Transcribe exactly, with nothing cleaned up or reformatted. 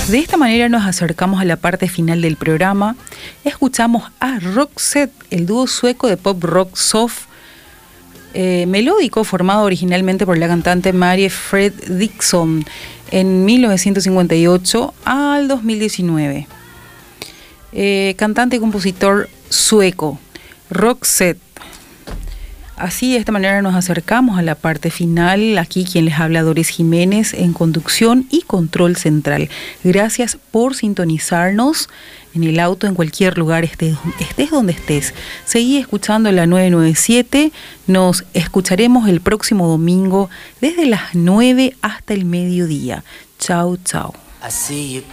De esta manera nos acercamos a la parte final del programa. Escuchamos a Roxette, el dúo sueco de pop rock soft eh, melódico formado originalmente por la cantante Marie Fredriksson en mil novecientos cincuenta y ocho al dos mil diecinueve. Eh, cantante y compositor sueco, Roxette. Así, de esta manera nos acercamos a la parte final. Aquí quien les habla, Doris Jiménez, en conducción y control central. Gracias por sintonizarnos en el auto, en cualquier lugar, estés, estés donde estés. Seguí escuchando la nueve noventa y siete. Nos escucharemos el próximo domingo desde las nueve hasta el mediodía. Chau, chau. I see you